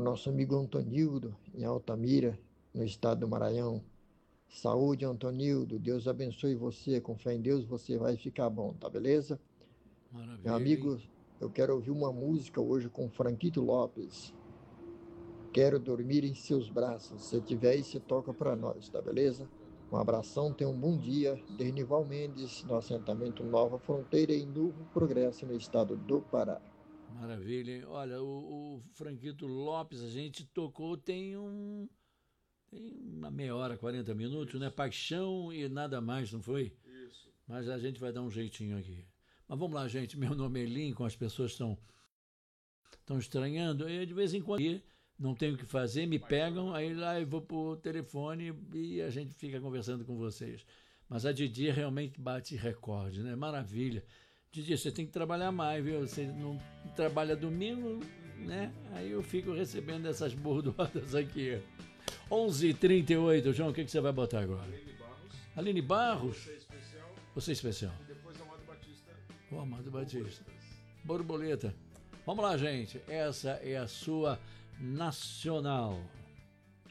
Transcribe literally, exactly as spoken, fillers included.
nosso amigo Antonildo, em Altamira, no estado do Maranhão. Saúde, Antonildo. Deus abençoe você. Com fé em Deus, você vai ficar bom, tá beleza? Meu Maravilha, hein? amigo, eu quero ouvir uma música hoje com Franquito Lopes. Quero dormir em seus braços. Se tiver aí, você toca para nós, tá beleza? Um abração, tenha um bom dia. Dernival Mendes, no assentamento Nova Fronteira, em Novo Progresso, no estado do Pará. Maravilha, hein? Olha, o, o Franquito Lopes, a gente tocou tem um. Tem uma meia hora, quarenta minutos, né? Paixão e nada mais, não foi? Isso. Mas a gente vai dar um jeitinho aqui. Mas vamos lá, gente. Meu nome é Lincoln, as pessoas estão estão estranhando. Eu, de vez em quando não tenho o que fazer, me pegam, aí lá eu vou pro telefone e a gente fica conversando com vocês. Mas a Didi realmente bate recorde, né? Maravilha. Didi, você tem que trabalhar mais, viu? Você não trabalha domingo, né? Aí eu fico recebendo essas bordoadas aqui. onze e trinta e oito, João, o que, que você vai botar agora? Aline Barros. Aline Barros? Você é especial. Você é especial. E depois Amado Batista. O Amado Batista. Borboletas. Borboleta. Vamos lá, gente. Essa é a sua Nacional.